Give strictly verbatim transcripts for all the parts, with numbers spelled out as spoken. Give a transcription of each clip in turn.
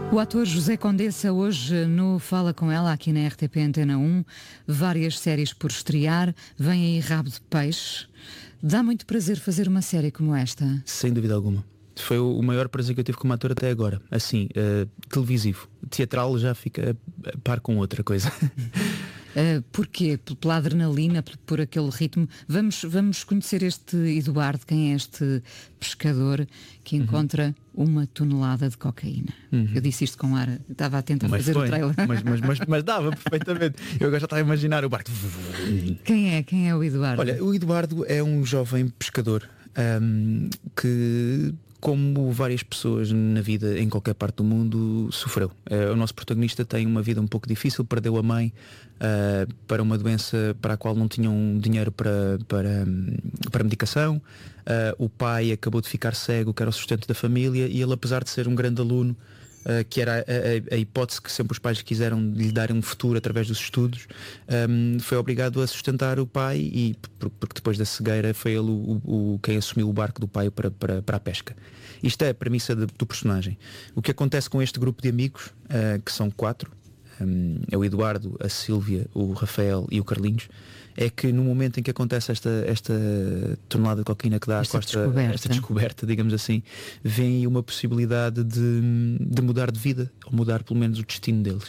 O ator José Condessa hoje no Fala Com Ela, aqui na R T P Antena um, várias séries por estrear, vem aí Rabo de Peixe. Dá muito prazer fazer uma série como esta? Sem dúvida alguma. Foi o maior prazer que eu tive como ator até agora. Assim, uh, televisivo. Teatral já fica a par com outra coisa. Uh, porquê? Pela adrenalina, por aquele ritmo. Vamos, vamos conhecer este Eduardo, quem é este pescador que encontra uhum. uma tonelada de cocaína. Uhum. Eu disse isto com ar, estava atento a mas fazer foi. o trailer. Mas, mas, mas, mas dava perfeitamente. Eu agora já estava a imaginar o barco. Quem é? Quem é o Eduardo? Olha, o Eduardo é um jovem pescador um, que, como várias pessoas na vida em qualquer parte do mundo, sofreu. Uh, o nosso protagonista tem uma vida um pouco difícil, perdeu a mãe uh, para uma doença para a qual não tinham dinheiro para, para, para medicação. Uh, o pai acabou de ficar cego, que era o sustento da família, e ele, apesar de ser um grande aluno, Uh, que era a, a, a hipótese que sempre os pais quiseram lhe dar um futuro através dos estudos, um, foi obrigado a sustentar o pai, e porque depois da cegueira foi ele o, o, quem assumiu o barco do pai para, para, para a pesca. Isto é a premissa de, do personagem. O que acontece com este grupo de amigos, uh, que são quatro, um, é o Eduardo, a Sílvia, o Rafael e o Carlinhos, é que no momento em que acontece esta, esta tonelada de cocaína que dá esta à costa, descoberta. esta descoberta, digamos assim, vem aí uma possibilidade de, de mudar de vida, ou mudar pelo menos o destino deles.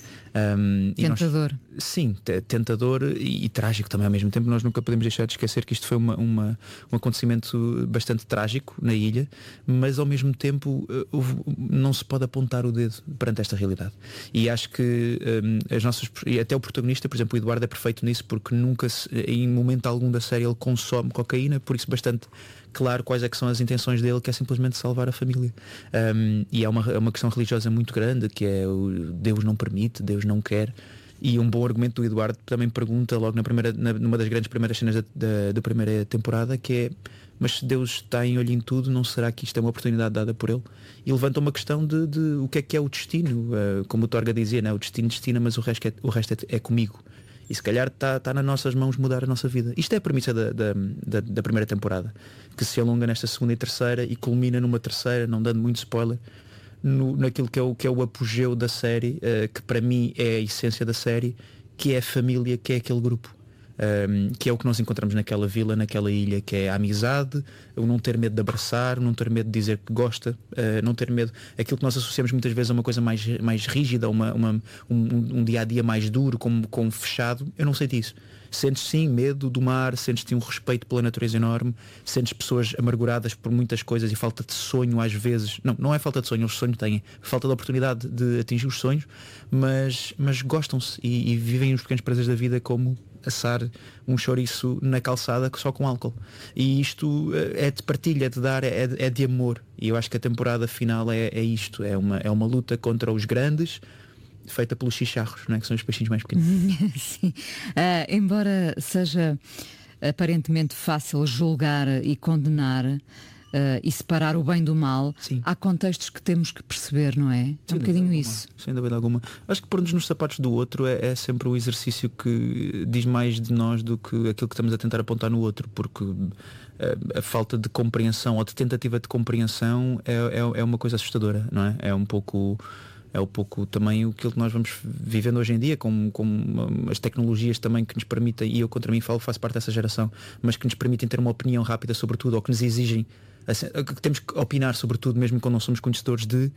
Um, tentador. Nós, sim, tentador e, e trágico também ao mesmo tempo. Nós nunca podemos deixar de esquecer que isto foi uma, uma, um acontecimento bastante trágico na ilha, mas ao mesmo tempo uh, não se pode apontar o dedo perante esta realidade. E acho que um, as nossas, e até o protagonista, por exemplo, o Eduardo, é perfeito nisso, porque nunca se, em momento algum da série ele consome cocaína, por isso bastante claro quais é que são as intenções dele, que é simplesmente salvar a família. Um, e é uma, é uma questão religiosa muito grande, que é o Deus não permite, Deus não quer. E um bom argumento do Eduardo também pergunta logo na primeira, na, numa das grandes primeiras cenas da, da, da primeira temporada, que é: mas se Deus está em olho em tudo, não será que isto é uma oportunidade dada por ele? E levanta uma questão de, de o que é que é o destino. Uh, como o Torga dizia, né? O destino destina, mas o resto é, o resto é, é comigo. E se calhar está tá nas nossas mãos mudar a nossa vida. Isto é a premissa da, da, da, da primeira temporada, que se alonga nesta segunda e terceira e culmina numa terceira, não dando muito spoiler, no, naquilo que é, o, que é o apogeu da série, uh, que para mim é a essência da série, que é a família, que é aquele grupo. Um, que é o que nós encontramos naquela vila, naquela ilha, que é a amizade, o não ter medo de abraçar, não ter medo de dizer que gosta, uh, não ter medo, aquilo que nós associamos muitas vezes a uma coisa mais, mais rígida, uma, uma, um, um dia a dia mais duro, como, como fechado. Eu não sei disso. Sentes sim medo do mar, sentes-te um respeito pela natureza enorme, sentes pessoas amarguradas por muitas coisas e falta de sonho às vezes. Não, não é falta de sonho, os sonhos têm falta de oportunidade de atingir os sonhos, mas, mas gostam-se e, e vivem os pequenos prazeres da vida, como assar um chouriço na calçada só com álcool. E isto é de partilha, é de dar, é de, é de amor. E eu acho que a temporada final é, é isto, é uma, é uma luta contra os grandes, feita pelos chicharros, não é? Que são os peixinhos mais pequenos. Sim. Uh, embora seja aparentemente fácil julgar e condenar uh, e separar o bem do mal, sim, há contextos que temos que perceber, não é? É um bocadinho isso. Sem dúvida alguma. Acho que pôr-nos nos sapatos do outro é, é sempre um exercício que diz mais de nós do que aquilo que estamos a tentar apontar no outro, porque a, a falta de compreensão ou de tentativa de compreensão é, é, é uma coisa assustadora, não é? É um pouco... É um pouco também o que nós vamos vivendo hoje em dia, com, com as tecnologias também que nos permitem, e eu contra mim falo, faço parte dessa geração, mas que nos permitem ter uma opinião rápida sobre tudo, ou que nos exigem, que temos que opinar sobre tudo, mesmo quando não somos conhecedores de,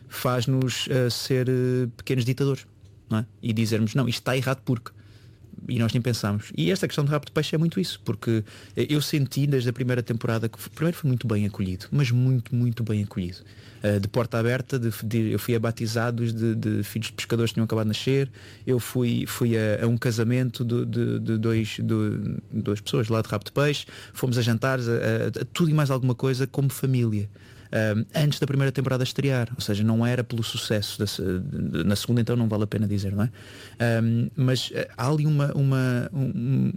faz-nos uh, ser uh, pequenos ditadores, não é? E dizermos, não, isto está errado porque... E nós nem pensamos. E esta questão do Rabo de Peixe é muito isso, porque eu senti desde a primeira temporada que primeiro foi muito bem acolhido, mas muito, muito bem acolhido. Uh, de porta aberta, de, de, eu fui a batizados de, de filhos de pescadores que tinham acabado de nascer, eu fui, fui a, a um casamento de, de, de, dois, de duas pessoas lá de Rabo de Peixe, fomos a jantares, a, a, a tudo e mais alguma coisa como família. Um, antes da primeira temporada estrear, ou seja, não era pelo sucesso da, na segunda, então não vale a pena dizer, não é? Um, mas há ali uma uma, um,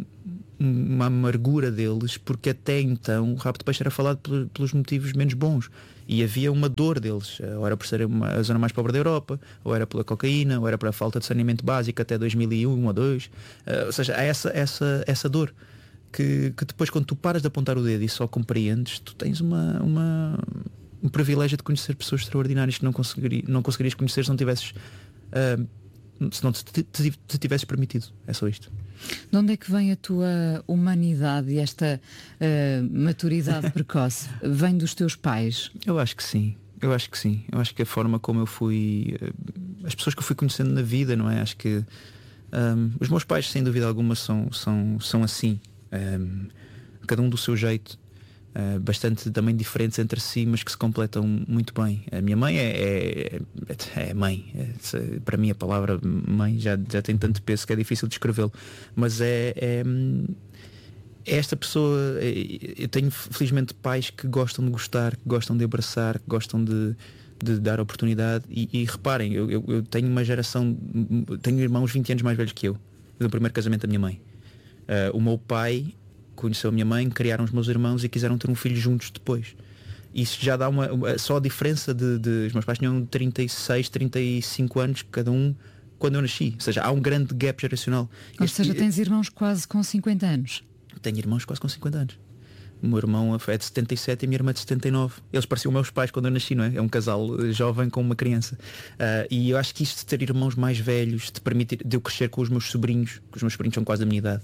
uma amargura deles, porque até então o Rabo de Peixe era falado pelos motivos menos bons e havia uma dor deles, ou era por ser uma, a zona mais pobre da Europa, ou era pela cocaína, ou era pela falta de saneamento básico até dois mil e um ou dois, uh, ou seja, há essa, essa, essa dor que, que depois, quando tu paras de apontar o dedo e só compreendes, tu tens uma, uma um privilégio de conhecer pessoas extraordinárias que não, conseguiri, não conseguirias conhecer se não tivesses uh, se não te, te, te, te tivesses permitido. É só isto. De onde é que vem a tua humanidade e esta uh, maturidade precoce? Vem dos teus pais? Eu acho que sim. Eu acho que sim. Eu acho que a forma como eu fui, as pessoas que eu fui conhecendo na vida, não é? Acho que um, os meus pais, sem dúvida alguma, são, são, são assim. Um, cada um do seu jeito. Uh, bastante também diferentes entre si, mas que se completam muito bem. A minha mãe é, é, é mãe. É, para mim a palavra mãe já, já tem tanto peso que é difícil de descrevê-lo. Mas é, é, é esta pessoa. É, eu tenho felizmente pais que gostam de gostar, que gostam de abraçar, que gostam de, de dar oportunidade. E, e reparem, eu, eu, eu tenho uma geração, tenho irmãos vinte anos mais velhos que eu, do primeiro casamento da minha mãe. Uh, o meu pai conheceu a minha mãe, criaram os meus irmãos e quiseram ter um filho juntos depois. Isso já dá uma, uma só a diferença de, de os meus pais tinham trinta e seis, trinta e cinco anos cada um quando eu nasci. Ou seja, há um grande gap geracional. Ou este, seja, tens irmãos quase com cinquenta anos. Tenho irmãos quase com cinquenta anos. O meu irmão é de setenta e sete e a minha irmã é de setenta e nove. Eles pareciam meus pais quando eu nasci, não é? É um casal jovem com uma criança. Uh, e eu acho que isto de ter irmãos mais velhos, de permitir de eu crescer com os meus sobrinhos, que os meus sobrinhos são quase da minha idade.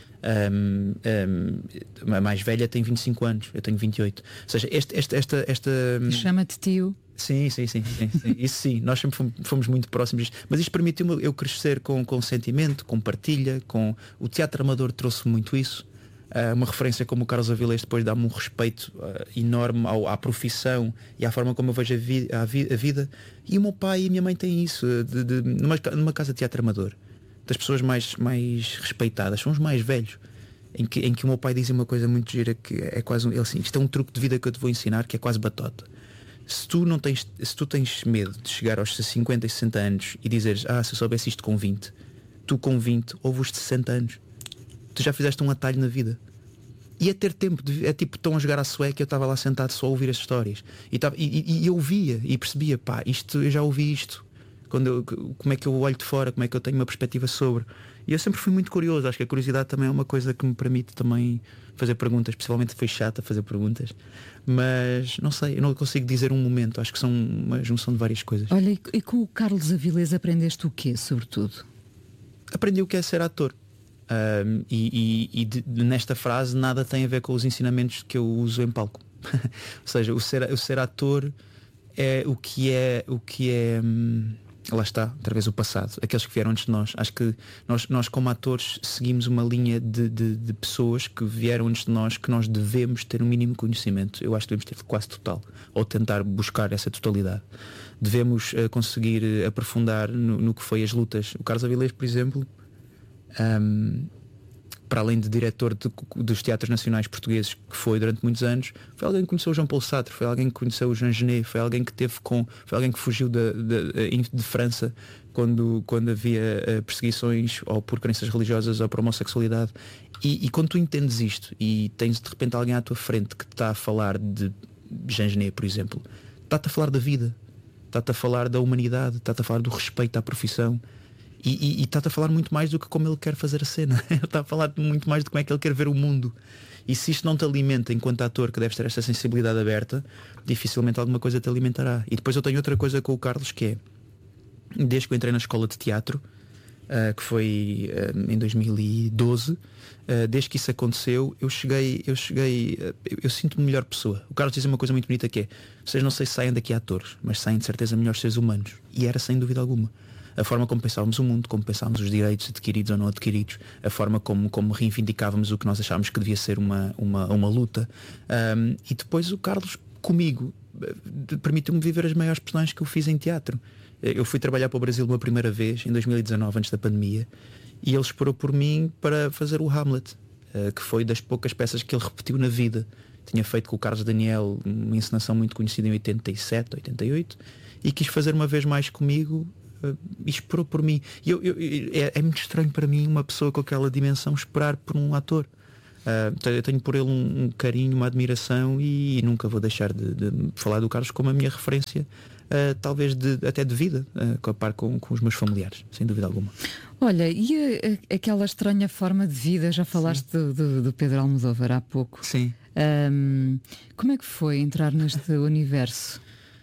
Um, um, a mais velha tem vinte e cinco anos, eu tenho vinte e oito. Ou seja, este, este, esta, esta chama-te tio. Sim, sim, sim, sim, sim. Isso sim, nós sempre fomos, fomos muito próximos. Mas isto permitiu-me eu crescer com, com sentimento, com partilha, com o teatro amador trouxe muito isso. Uh, uma referência como o Carlos Avilés depois dá-me um respeito uh, enorme ao, à profissão e à forma como eu vejo a, vi, a, vi, a vida. E o meu pai e a minha mãe têm isso de, de, numa, numa casa de teatro amador. Das pessoas mais, mais respeitadas são os mais velhos, em que, em que o meu pai dizia uma coisa muito gira, que é quase um, ele assim, isto é um truque de vida que eu te vou ensinar, que é quase batota. Se tu não tens, se tu tens medo de chegar aos cinquenta e sessenta anos e dizeres, ah, se eu soubesse isto com vinte, tu com vinte ouve os sessenta anos, tu já fizeste um atalho na vida. E é ter tempo, de, é tipo, estão a jogar à sueca, eu estava lá sentado só a ouvir as histórias e, tava, e, e, e eu via e percebia, pá, isto, eu já ouvi isto. Quando eu, como é que eu olho de fora, como é que eu tenho uma perspectiva sobre. E eu sempre fui muito curioso. Acho que a curiosidade também é uma coisa que me permite também fazer perguntas. Possivelmente foi chata fazer perguntas, mas não sei, eu não consigo dizer um momento. Acho que são uma junção de várias coisas. Olha, e, e com o Carlos Avilés aprendeste o quê, sobretudo? Aprendi o que é ser ator. Um, e e, e de, nesta frase nada tem a ver com os ensinamentos que eu uso em palco. Ou seja, o ser, o ser ator é o que é o que é hum, lá está, outra vez o passado, aqueles que vieram antes de nós. Acho que nós, nós como atores seguimos uma linha de, de, de pessoas que vieram antes de nós, que nós devemos ter um mínimo conhecimento. Eu acho que devemos ter quase total, ou tentar buscar essa totalidade. Devemos uh, conseguir uh, aprofundar no, no que foi as lutas. O Carlos Avilés, por exemplo, um, para além de diretor de, dos teatros nacionais portugueses, que foi durante muitos anos, foi alguém que conheceu o João Paulo Sartre, foi alguém que conheceu o Jean Genet, foi alguém que teve com, foi alguém que fugiu de, de, de França quando, quando havia uh, perseguições ou por crenças religiosas ou por homossexualidade. E, e quando tu entendes isto e tens de repente alguém à tua frente que está a falar de Jean Genet, por exemplo, está-te a falar da vida, está-te a falar da humanidade, está-te a falar do respeito à profissão. E, e, e está-te a falar muito mais do que como ele quer fazer a cena. Ele está a falar muito mais do como é que ele quer ver o mundo. E se isto não te alimenta enquanto ator, que deves ter esta sensibilidade aberta, dificilmente alguma coisa te alimentará. E depois eu tenho outra coisa com o Carlos, que é, desde que eu entrei na escola de teatro, uh, que foi uh, em dois mil e doze, uh, desde que isso aconteceu, eu cheguei, eu cheguei, uh, eu, eu sinto-me melhor pessoa. O Carlos diz uma coisa muito bonita, que é, vocês não sei se saem daqui atores, mas saem de certeza melhores seres humanos. E era sem dúvida alguma. A forma como pensávamos o mundo, como pensávamos os direitos adquiridos ou não adquiridos, a forma como, como reivindicávamos o que nós achávamos que devia ser uma, uma, uma luta. Um, e depois o Carlos, comigo, permitiu-me viver as maiores personagens que eu fiz em teatro. Eu fui trabalhar para o Brasil uma primeira vez, em dois mil e dezanove, antes da pandemia, e ele esperou por mim para fazer o Hamlet, uh, que foi das poucas peças que ele repetiu na vida. Tinha feito com o Carlos Daniel uma encenação muito conhecida em oitenta e sete, oitenta e oito, e quis fazer uma vez mais comigo. Uh, e esperou por mim. E eu, eu, é, é muito estranho para mim uma pessoa com aquela dimensão esperar por um ator. Uh, eu tenho por ele um, um carinho, uma admiração, e, e nunca vou deixar de, de falar do Carlos como a minha referência, uh, talvez de, até de vida, uh, com a par com, com os meus familiares, sem dúvida alguma. Olha, e a, a, aquela estranha forma de vida, já falaste do, do, do Pedro Almodóvar há pouco. Sim. Um, como é que foi entrar neste universo?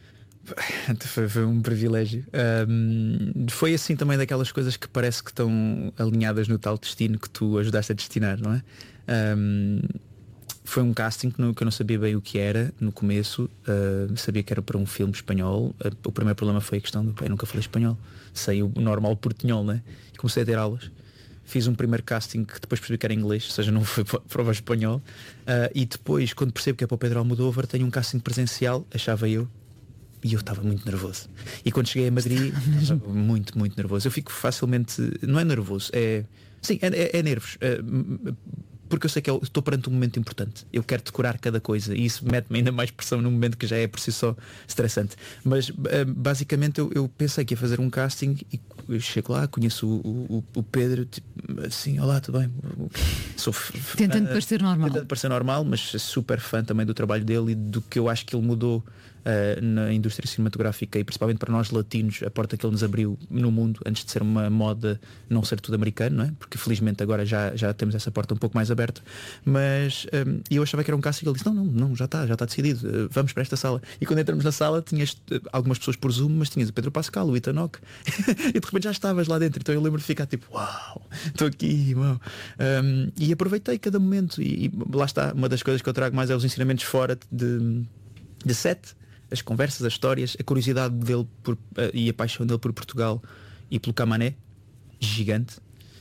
Foi, foi um privilégio. Um, foi assim também daquelas coisas que parece que estão alinhadas no tal destino que tu ajudaste a destinar, não é? Um, foi um casting que, no, que eu não sabia bem o que era no começo. Uh, sabia que era para um filme espanhol. Uh, o primeiro problema foi a questão do eu nunca falei espanhol. Sei o normal portunhol, né? E comecei a ter aulas. Fiz um primeiro casting que depois percebi que era inglês, ou seja, não foi prova espanhol. Uh, e depois, quando percebo que é para o Pedro Almodóvar, tenho um casting presencial, achava eu. E eu estava muito nervoso. E quando cheguei a Madrid, estava muito, muito nervoso. Eu fico facilmente. Não é nervoso, é. Sim, é, é, é nervos. É, porque eu sei que eu estou perante um momento importante. Eu quero decorar cada coisa. E isso mete-me ainda mais pressão num momento que já é por si só estressante. Mas basicamente eu, eu pensei que ia fazer um casting e eu chego lá, conheço o, o, o Pedro, tipo, assim, olá, tudo bem? Sou tentando uh, parecer normal. Tentando parecer normal, mas super fã também do trabalho dele e do que eu acho que ele mudou. Uh, na indústria cinematográfica e principalmente para nós latinos, a porta que ele nos abriu no mundo antes de ser uma moda, não ser tudo americano, não é? Porque felizmente agora já, já temos essa porta um pouco mais aberta, mas um, eu achava que era um casting e ele disse, não, não, não, já está, já está decidido, uh, vamos para esta sala. E quando entramos na sala tinhas uh, algumas pessoas por Zoom, mas tinhas o Pedro Pascal, o Ethan Hawke e de repente já estavas lá dentro, então eu lembro de ficar tipo, uau, estou aqui, uau. Um, e aproveitei cada momento e, e lá está, uma das coisas que eu trago mais é os ensinamentos fora de, de set. As conversas, as histórias, a curiosidade dele por, uh, e a paixão dele por Portugal e pelo Camané, gigante.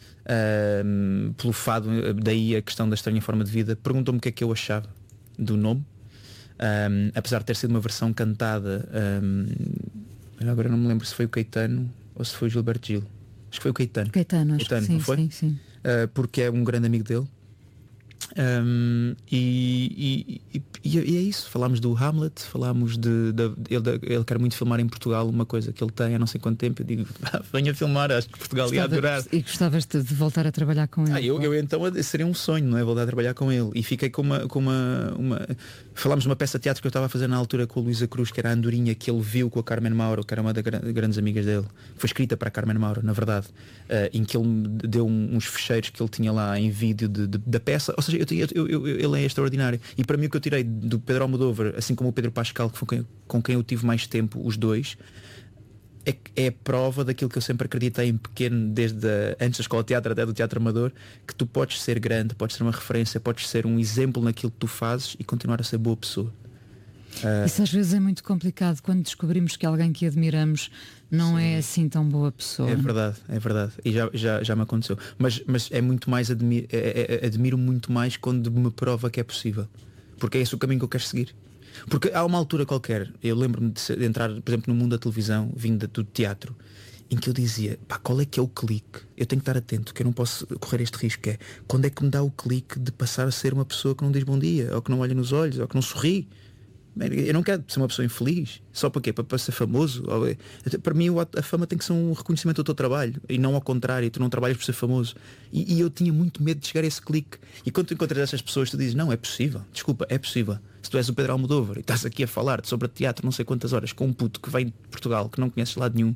Uh, pelo fado, daí a questão da estranha forma de vida. Perguntou-me o que é que eu achava do nome. Um, apesar de ter sido uma versão cantada, um, agora não me lembro se foi o Caetano ou se foi o Gilberto Gil. Acho que foi o Caetano. Caetano, acho Caetano, que sim, não foi? Sim, sim. Uh, porque é um grande amigo dele. Um, e, e, e, e é isso, falámos do Hamlet, falámos de, de, de ele, ele quer muito filmar em Portugal, uma coisa que ele tem há não sei quanto tempo. Eu digo, ah, venha filmar, acho que Portugal ia adorar. E gostavas de, de voltar a trabalhar com ele? Ah, eu, eu então seria um sonho, não é? Voltar a trabalhar com ele. E fiquei com uma, com uma, uma... Falámos de uma peça de teatro que eu estava a fazer na altura com a Luísa Cruz, que era a Andorinha, que ele viu com a Carmen Mauro, que era uma das grandes amigas dele. Foi escrita para a Carmen Mauro, na verdade, uh, em que ele me deu uns fecheiros que ele tinha lá em vídeo de, de, da peça. Ou seja, eu, eu, eu, ele é extraordinário. E para mim o que eu tirei do Pedro Almodóvar, assim como o Pedro Pascal, que foi quem, com quem eu tive mais tempo, os dois, é, é a prova daquilo que eu sempre acreditei em pequeno, desde a, antes da escola de teatro até do teatro amador, que tu podes ser grande, podes ser uma referência, podes ser um exemplo naquilo que tu fazes e continuar a ser boa pessoa. Uh... Isso às vezes é muito complicado quando descobrimos que alguém que admiramos não Sim. é assim tão boa pessoa. É verdade, é verdade. E já, já, já me aconteceu. Mas, mas é muito mais admiro, é, é, admiro muito mais quando me prova que é possível. Porque é esse o caminho que eu quero seguir. Porque há uma altura qualquer, eu lembro-me de, de entrar, por exemplo, no mundo da televisão, vindo do teatro, em que eu dizia, pá, qual é que é o clique? Eu tenho que estar atento, que eu não posso correr este risco, que é quando é que me dá o clique de passar a ser uma pessoa que não diz bom dia, ou que não olha nos olhos, ou que não sorri. Eu não quero ser uma pessoa infeliz. Só para quê? Para, para ser famoso? Para mim a fama tem que ser um reconhecimento do teu trabalho. E não ao contrário, tu não trabalhas por ser famoso. E, e eu tinha muito medo de chegar a esse clique. E quando tu encontras essas pessoas, tu dizes, não, é possível. Desculpa, é possível. Se tu és o Pedro Almodóvar e estás aqui a falar sobre teatro não sei quantas horas com um puto que vem de Portugal, que não conheces lado nenhum,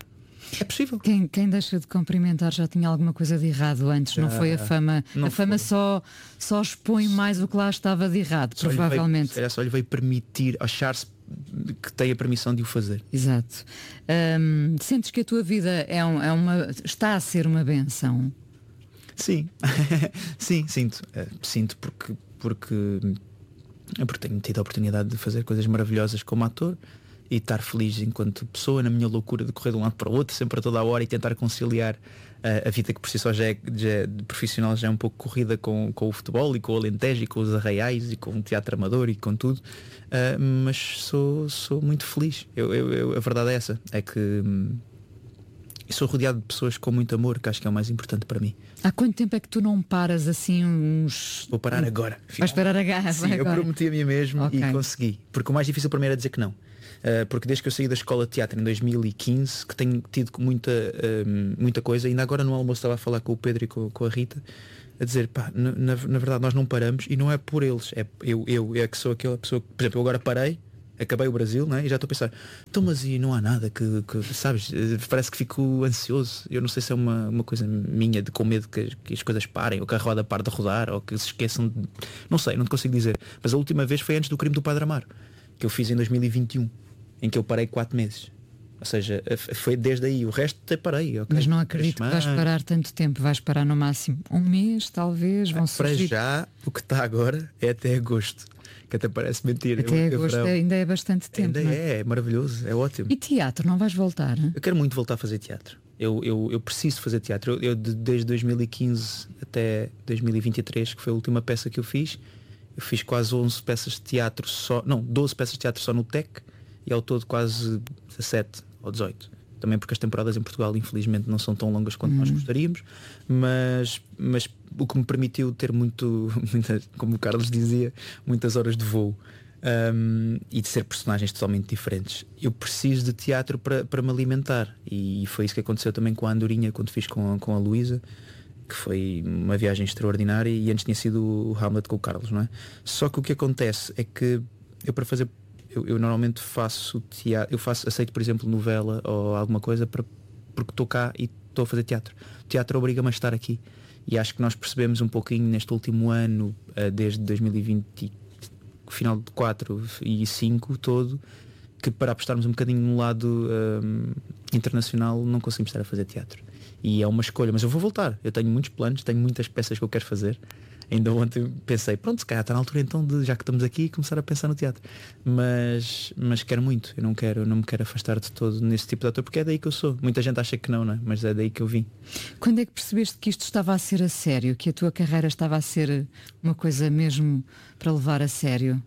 é possível. Quem, quem deixa de cumprimentar já tinha alguma coisa de errado antes, já, não foi a fama. A fama só, só expõe mais o que lá estava de errado, só provavelmente. Lhe veio, só lhe veio permitir, achar-se que tem a permissão de o fazer. Exato. Hum, sentes que a tua vida é, um, é uma, está a ser uma benção? Sim, sim, sinto. É, sinto porque, porque, porque tenho tido a oportunidade de fazer coisas maravilhosas como ator. E estar feliz enquanto pessoa, na minha loucura de correr de um lado para o outro, sempre a toda a hora, e tentar conciliar uh, a vida que por si só já é, já é de profissional, já é um pouco corrida com, com o futebol e com o Alentejo e com os arraiais e com o teatro amador e com tudo. Uh, mas sou, sou muito feliz. Eu, eu, eu, a verdade é essa, é que hum, sou rodeado de pessoas com muito amor, que acho que é o mais importante para mim. Há quanto tempo é que tu não paras assim uns... Vou parar agora. Vais parar agora? Sim, eu prometi a mim mesmo okay. E consegui. Porque o mais difícil para mim era dizer que não. Uh, porque desde que eu saí da escola de teatro em dois mil e quinze, que tenho tido muita, uh, muita coisa, ainda agora no almoço estava a falar com o Pedro e com, com a Rita, a dizer, pá, na, na, na verdade nós não paramos, e não é por eles, é eu, eu é que sou aquela pessoa que, por exemplo, eu agora parei, acabei o Brasil, não é? E já estou a pensar, então mas e não há nada que, que sabes, parece que fico ansioso. Eu não sei se é uma, uma coisa minha de com medo que, que as coisas parem, ou que a roda pare de rodar, ou que se esqueçam de... Não sei, não te consigo dizer. Mas a última vez foi antes do crime do Padre Amaro, que eu fiz em dois mil e vinte e um, em que eu parei quatro meses. Ou seja, foi desde aí, o resto até parei. Okay? Mas não acredito que vais parar tanto tempo, vais parar no máximo um mês, talvez, vão surgir. Para já, o que está agora é até agosto, que até parece mentira. Até eu, agosto eu ainda é bastante tempo. Ainda é? é, é maravilhoso, é ótimo. E teatro, não vais voltar? Hein? Eu quero muito voltar a fazer teatro. Eu, eu, eu preciso fazer teatro. Eu, eu desde dois mil e quinze até dois mil e vinte e três, que foi a última peça que eu fiz, eu fiz quase onze peças de teatro só, não, doze peças de teatro só no T E C, e ao todo quase dezassete ou dezoito. Também porque as temporadas em Portugal infelizmente não são tão longas quanto hum. nós gostaríamos, mas, mas o que me permitiu ter muito, muitas, como o Carlos dizia, muitas horas de voo, um, e de ser personagens totalmente diferentes. Eu preciso de teatro para, para me alimentar, e foi isso que aconteceu também com a Andorinha, quando fiz com a, com a Luísa, que foi uma viagem extraordinária, e antes tinha sido o Hamlet com o Carlos, não é? Só que o que acontece é que eu para fazer Eu, eu normalmente faço teatro, eu faço, aceito por exemplo novela ou alguma coisa para, porque estou cá e estou a fazer teatro. O teatro obriga-me a estar aqui. E acho que nós percebemos um pouquinho neste último ano, desde dois mil e vinte, final de quatro e cinco todo, que para apostarmos um bocadinho no lado um, internacional não conseguimos estar a fazer teatro. E é uma escolha, mas eu vou voltar. Eu tenho muitos planos, tenho muitas peças que eu quero fazer. Ainda ontem pensei, pronto, se calhar está na altura então de, já que estamos aqui, começar a pensar no teatro. Mas, mas quero muito, eu não quero, eu não me quero afastar de todo nesse tipo de ator, porque é daí que eu sou. Muita gente acha que não, não é? Mas é daí que eu vim. Quando é que percebeste que isto estava a ser a sério, que a tua carreira estava a ser uma coisa mesmo para levar a sério?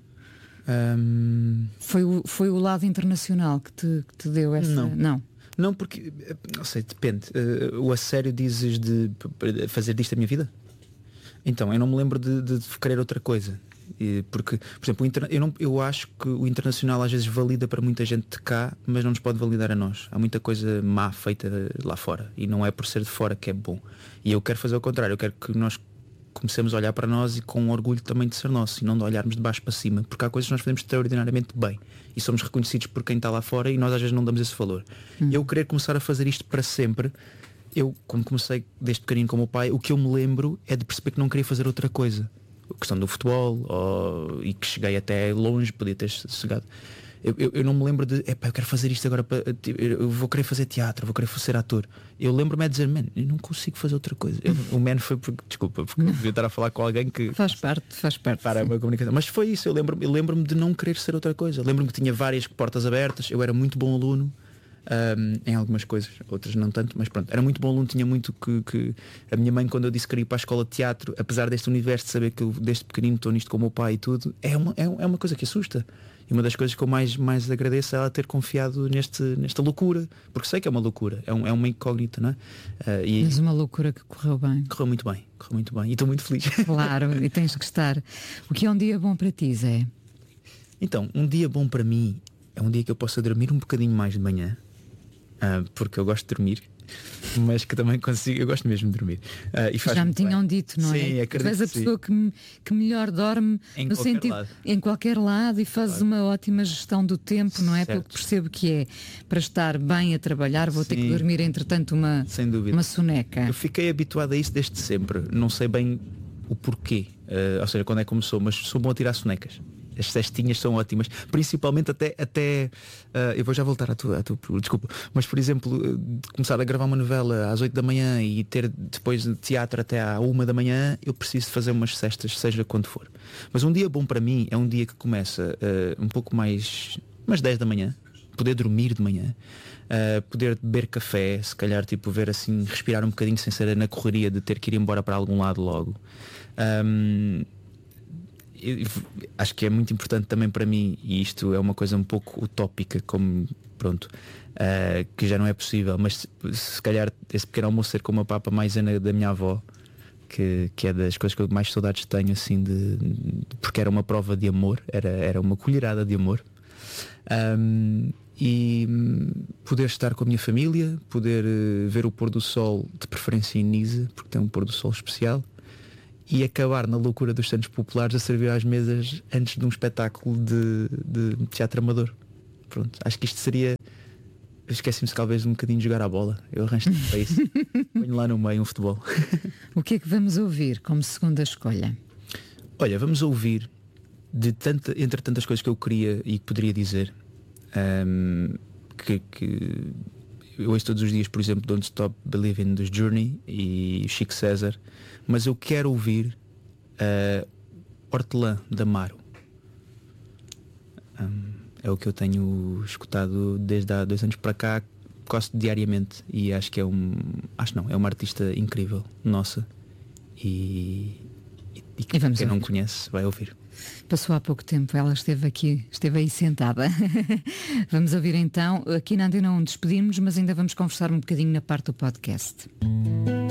Um... Foi, o, foi o lado internacional que te, que te deu essa... Não. não. Não, porque, não sei, depende. Uh, o a sério dizes de fazer disto a minha vida? Então, eu não me lembro de, de, de querer outra coisa. E, porque, por exemplo, o inter... eu, não, eu acho que o internacional às vezes valida para muita gente de cá, mas não nos pode validar a nós. Há muita coisa má feita lá fora. E não é por ser de fora que é bom. E eu quero fazer o contrário. Eu quero que nós comecemos a olhar para nós e com orgulho também de ser nosso, e não de olharmos de baixo para cima. Porque há coisas que nós fazemos extraordinariamente bem. E somos reconhecidos por quem está lá fora e nós às vezes não damos esse valor. Hum. Eu querer começar a fazer isto para sempre... Eu, como comecei desde pequenino com o meu pai, o que eu me lembro é de perceber que não queria fazer outra coisa. A questão do futebol, ou, e que cheguei até longe, podia ter chegado. Eu, eu, eu não me lembro de, epá, eu quero fazer isto agora, para, eu vou querer fazer teatro, vou querer ser ator. Eu lembro-me de dizer, man, eu não consigo fazer outra coisa. Eu, o man foi porque, desculpa, porque eu devia estar a falar com alguém que... Faz parte, faz parte. Para a minha comunicação. Mas foi isso, eu lembro-me eu lembro-me de não querer ser outra coisa. Lembro-me que tinha várias portas abertas, eu era muito bom aluno. Um, em algumas coisas, outras não tanto, mas pronto, era muito bom aluno, tinha muito que, que a minha mãe, quando eu disse que queria ir para a escola de teatro, apesar deste universo de saber que eu desde pequenino estou nisto com o meu pai e tudo, é uma, é, é uma coisa que assusta. E uma das coisas que eu mais, mais agradeço é ela ter confiado neste, nesta loucura, porque sei que é uma loucura, é, um, é uma incógnita, não é? Uh, e mas uma loucura que correu bem. Correu muito bem, correu muito bem e estou muito feliz. Claro, e tens que estar. O que é um dia bom para ti, Zé? Então, um dia bom para mim é um dia que eu possa dormir um bocadinho mais de manhã. Uh, porque eu gosto de dormir, mas que também consigo, eu gosto mesmo de dormir. Uh, e faz Já me bem. tinham dito, não sim, é? Tu és a pessoa que, que melhor dorme em no qualquer sentido lado. Em qualquer lado e fazes claro. Uma ótima gestão do tempo, não é? Certo. Porque percebo que é para estar bem a trabalhar, vou sim. ter que dormir entretanto uma, sem dúvida. uma soneca. Eu fiquei habituado a isso desde sempre, não sei bem o porquê, uh, ou seja, quando é que começou, mas sou bom a tirar sonecas. As cestinhas são ótimas, principalmente até, até uh, eu vou já voltar à tua, à tua desculpa, mas por exemplo, uh, começar a gravar uma novela às oito da manhã e ter depois de teatro até à uma da manhã, eu preciso de fazer umas cestas, seja quando for. Mas um dia bom para mim é um dia que começa uh, um pouco mais, umas dez da manhã, poder dormir de manhã, uh, poder beber café, se calhar tipo ver assim, respirar um bocadinho sem ser na correria de ter que ir embora para algum lado logo. Um, Acho que é muito importante também para mim, e isto é uma coisa um pouco utópica, como pronto, uh, que já não é possível, mas se, se calhar esse pequeno almoço ser com uma papa maisena da minha avó, que, que é das coisas que eu mais saudades tenho, assim, de, de, porque era uma prova de amor, era, era uma colherada de amor. Um, e poder estar com a minha família, poder uh, ver o pôr do sol, de preferência em Nisa, porque tem um pôr do sol especial. e acabar na loucura dos Santos Populares a servir às mesas antes de um espetáculo de, de teatro amador. Pronto, acho que isto seria... Esqueci-me talvez um bocadinho de jogar a bola. Eu arranjo para isso. Ponho lá no meio um futebol. O que é que vamos ouvir como segunda escolha? Olha, vamos ouvir de tanta, entre tantas coisas que eu queria e que poderia dizer, um, que, que eu ouço todos os dias, por exemplo, Don't Stop Believing dos Journey e Chico César, mas eu quero ouvir uh, Hortelã da Amaro. Um, é o que eu tenho escutado desde há dois anos para cá, quase diariamente, e acho que é um acho não, é uma artista incrível, nossa, e, e, e quem ouvir. Não conhece vai ouvir. Passou há pouco tempo, ela esteve aqui, esteve aí sentada. Vamos ouvir então, aqui na Antena um despedimos, mas ainda vamos conversar um bocadinho na parte do podcast.